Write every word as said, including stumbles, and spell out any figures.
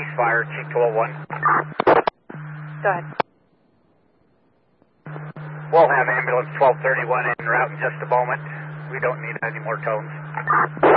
ceasefire, Chief two oh one. Go ahead. We'll have ambulance twelve thirty-one en route in just a moment. We don't need any more tones.